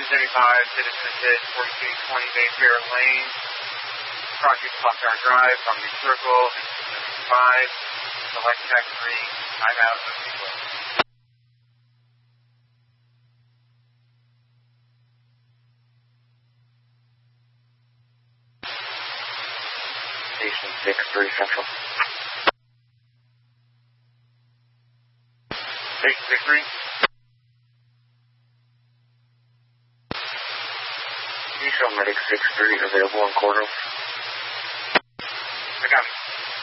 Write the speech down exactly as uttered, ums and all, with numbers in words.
seventy-five, Citizen Hit, forty-two twenty Mayfair Lane, Project Clocktower Drive, Comedy Circle, seventy-five, select tech three, I'm out of people. Station six three Central. Station six three. Can you show Medic six three available on Corridor? I got it.